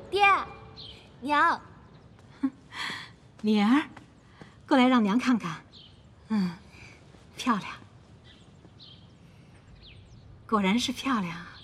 爹，娘， 灵儿，过来让娘看看。漂亮，果然是漂亮啊。